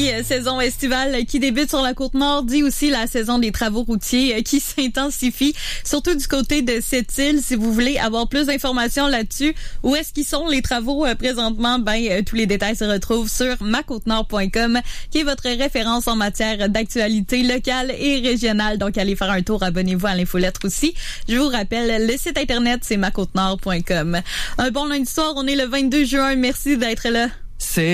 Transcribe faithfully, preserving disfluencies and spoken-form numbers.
dit euh, saison estivale qui débute sur la Côte-Nord, dit aussi la saison des travaux routiers euh, qui s'intensifie, surtout du côté de Sept-Îles. Si vous voulez avoir plus d'informations là-dessus, où est-ce qu'ils sont les travaux euh, présentement, ben euh, tous les détails se retrouvent sur ma côte nord point com, qui est votre référence en matière d'actualité locale et régionale. Donc allez faire un tour, abonnez-vous à l'infolettre aussi. Je vous rappelle, le site internet c'est ma côte nord point com. Un bon lundi soir, on est le vingt-deux juin. Merci d'être là. C'est